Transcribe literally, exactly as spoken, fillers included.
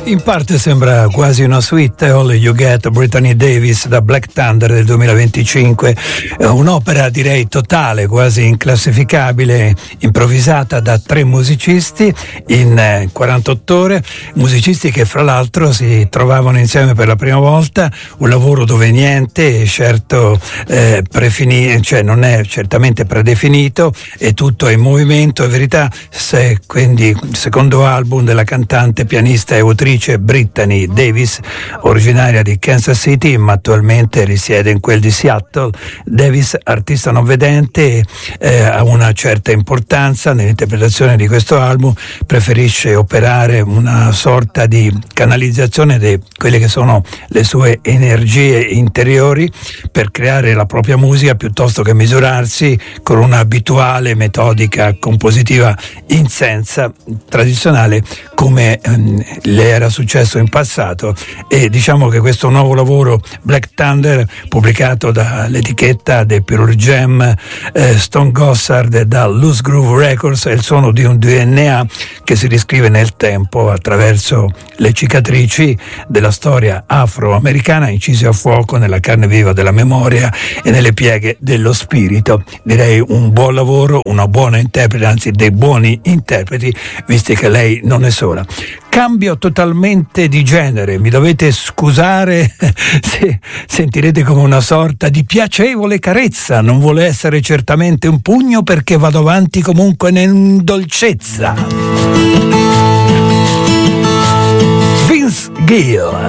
In parte sembra quasi una suite, All You Get, Brittany Davis da Black Thunder del duemilaventicinque, un'opera direi totale, quasi inclassificabile, improvvisata da tre musicisti in quarantotto ore, musicisti che fra l'altro si trovavano insieme per la prima volta, un lavoro dove niente è certo eh, prefini- cioè non è certamente predefinito e tutto è in movimento, è verità. Se, quindi il secondo album della cantante, pianista e autrice Brittany Davis, originaria di Kansas City ma attualmente risiede in quel di Seattle. Davis, artista non vedente, eh, ha una certa importanza nell'interpretazione di questo album, preferisce operare una sorta di canalizzazione di quelle che sono le sue energie interiori per creare la propria musica piuttosto che misurarsi con una abituale metodica compositiva in senza tradizionale come ehm, le era successo in passato. E diciamo che questo nuovo lavoro Black Thunder, pubblicato dall'etichetta The Pure Jam eh, Stone Gossard e da Loose Groove Records, è il suono di un D N A che si riscrive nel tempo attraverso le cicatrici della storia afroamericana incise a fuoco nella carne viva della memoria e nelle pieghe dello spirito. Direi un buon lavoro, una buona interprete, anzi dei buoni interpreti, visti che lei non è sola. Cambio totalmente di genere, mi dovete scusare se sentirete come una sorta di piacevole carezza, non vuole essere certamente un pugno perché vado avanti comunque in dolcezza. Vince Gill.